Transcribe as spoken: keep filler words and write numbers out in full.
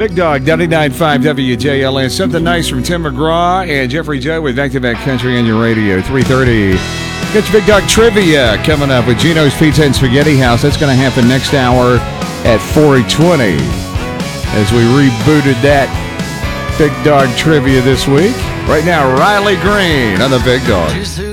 Big Dog, ninety-nine point five W J L S. Something nice from Tim McGraw and Jeffrey Joe with Back-to-Back Country on your radio. three thirty. Get your Big Dog Trivia coming up with Gino's Pizza and Spaghetti House. That's going to happen next hour at four twenty. As we rebooted that Big Dog Trivia this week. Right now, Riley Green on the Big Dog.